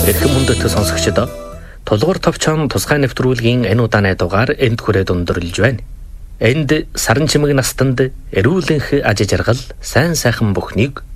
Эрхэм хүндэт сонсогчдоо тулгуур товчон тусгай нэвтрүүлгийн энэ удааны дугаар энд хүрээд өндөрлөж байна. Энд саран чимэг настанд эрүүлэнх аж жаргал сайн сайхан бүхнийг